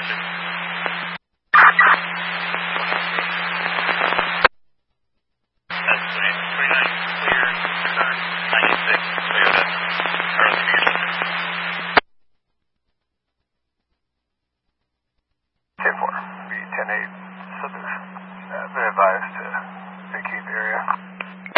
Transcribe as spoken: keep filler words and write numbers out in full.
ten four, be ten eight solution. Uh, been advised,